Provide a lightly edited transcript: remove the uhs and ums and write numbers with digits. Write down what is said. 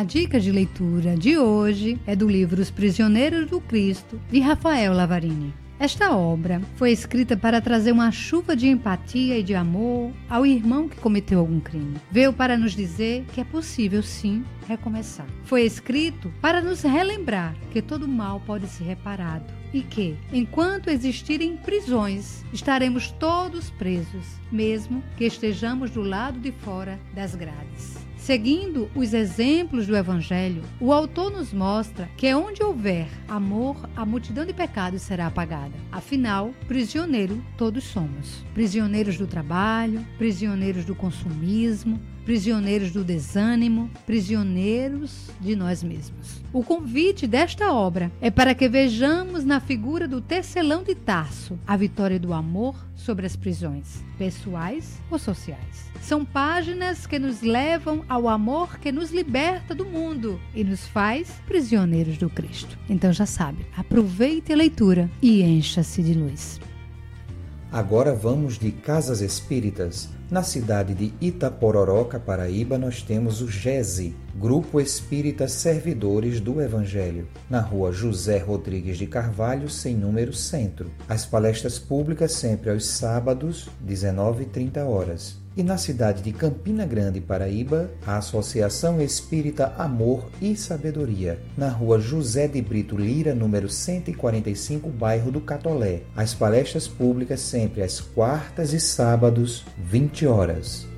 A dica de leitura de hoje é do livro Os Prisioneiros do Cristo, de Rafael Lavarini. Esta obra foi escrita para trazer uma chuva de empatia e de amor ao irmão que cometeu algum crime. Veio para nos dizer que é possível, sim, recomeçar. Foi escrito para nos relembrar que todo mal pode ser reparado e que, enquanto existirem prisões, estaremos todos presos, mesmo que estejamos do lado de fora das grades. Seguindo os exemplos do Evangelho, o autor nos mostra que onde houver amor, a multidão de pecados será apagada. Afinal, prisioneiro todos somos. Prisioneiros do trabalho, prisioneiros do consumismo, prisioneiros do desânimo, prisioneiros de nós mesmos. O convite desta obra é para que vejamos na figura do tecelão de Tarso a vitória do amor sobre as prisões, pessoais ou sociais. São páginas que nos levam ao amor que nos liberta do mundo e nos faz prisioneiros do Cristo. Então já sabe, aproveite a leitura e encha-se de luz. Agora vamos de Casas Espíritas. Na cidade de Itapororoca, Paraíba, nós temos o GESE, Grupo Espírita Servidores do Evangelho, na rua José Rodrigues de Carvalho, sem número, Centro. As palestras públicas sempre aos sábados, 19h30. E na cidade de Campina Grande, Paraíba, a Associação Espírita Amor e Sabedoria, na rua José de Brito Lira, número 145, bairro do Catolé. As palestras públicas sempre às quartas e sábados, 20h.